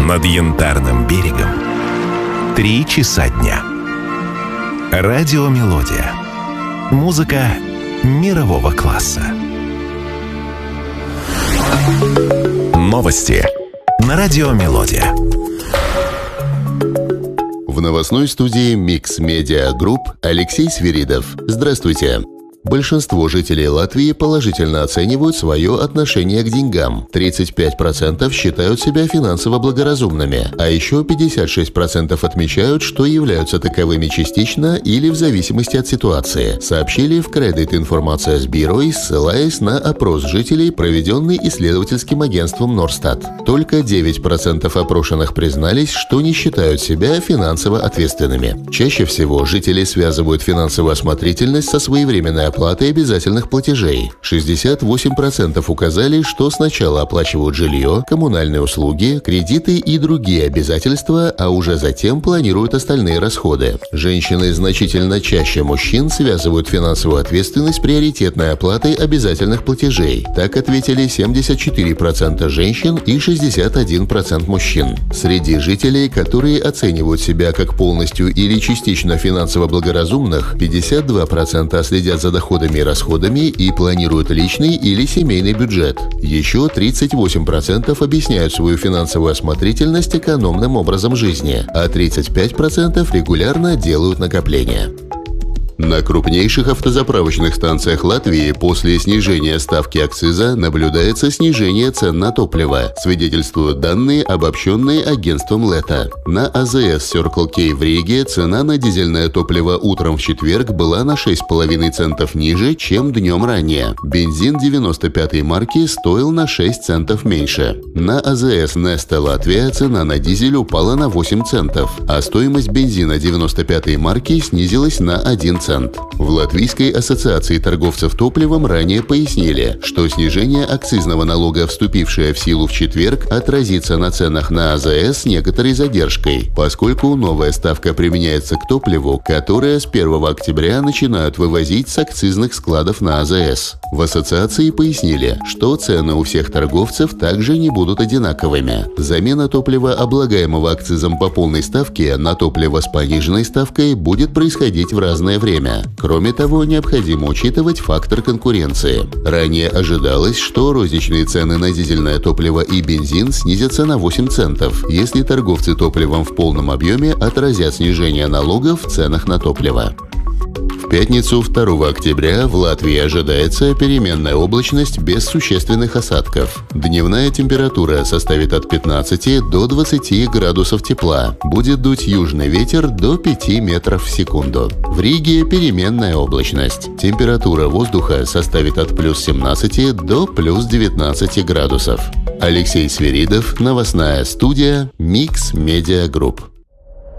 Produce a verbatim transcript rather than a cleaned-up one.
Над Янтарным берегом три часа дня. Радиомелодия. Музыка мирового класса. Новости на Радиомелодия. В новостной студии Mix Media Group Алексей Свиридов. Здравствуйте. Большинство жителей Латвии положительно оценивают свое отношение к деньгам. тридцать пять процентов считают себя финансово благоразумными, а еще пятьдесят шесть процентов отмечают, что являются таковыми частично или в зависимости от ситуации, сообщили в Credit Information Bureau, ссылаясь на опрос жителей, проведенный исследовательским агентством Норстат. Только девять процентов опрошенных признались, что не считают себя финансово ответственными. Чаще всего жители связывают финансовую осмотрительность со своевременной оплаты обязательных платежей. шестьдесят восемь процентов указали, что сначала оплачивают жилье, коммунальные услуги, кредиты и другие обязательства, а уже затем планируют остальные расходы. Женщины значительно чаще мужчин связывают финансовую ответственность с приоритетной оплатой обязательных платежей. Так ответили семьдесят четыре процента женщин и шестьдесят один процент мужчин. Среди жителей, которые оценивают себя как полностью или частично финансово благоразумных, пятьдесят два процента следят за доходами и расходами и планируют личный или семейный бюджет. Еще тридцать восемь процентов объясняют свою финансовую осмотрительность экономным образом жизни, а тридцать пять процентов регулярно делают накопления. На крупнейших автозаправочных станциях Латвии после снижения ставки акциза наблюдается снижение цен на топливо, свидетельствуют данные, обобщенные агентством Лето. На АЗС Circle K в Риге цена на дизельное топливо утром в четверг была на шесть целых пять десятых центов ниже, чем днем ранее. Бензин девяносто пятой марки стоил на шесть центов меньше. На АЗС Neste Латвия цена на дизель упала на восемь центов, а стоимость бензина девяносто пятой марки снизилась на один цент. В Латвийской ассоциации торговцев топливом ранее пояснили, что снижение акцизного налога, вступившее в силу в четверг, отразится на ценах на АЗС с некоторой задержкой, поскольку новая ставка применяется к топливу, которое с первого октября начинают вывозить с акцизных складов на АЗС. В ассоциации пояснили, что цены у всех торговцев также не будут одинаковыми. Замена топлива, облагаемого акцизом по полной ставке, на топливо с пониженной ставкой будет происходить в разное время. Кроме того, необходимо учитывать фактор конкуренции. Ранее ожидалось, что розничные цены на дизельное топливо и бензин снизятся на восемь центов, если торговцы топливом в полном объеме отразят снижение налогов в ценах на топливо. В пятницу, второго октября, в Латвии ожидается переменная облачность без существенных осадков. Дневная температура составит от пятнадцати до двадцати градусов тепла. Будет дуть южный ветер до пяти метров в секунду. В Риге переменная облачность. Температура воздуха составит от плюс семнадцати до плюс девятнадцати градусов. Алексей Свиридов, новостная студия Mix Media Group.